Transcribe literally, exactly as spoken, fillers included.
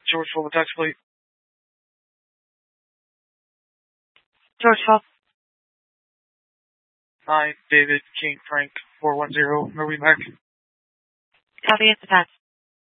George Full Tax Plate. George Full. Hi, David King Frank four one zero. Are we back? Copy, it's attached.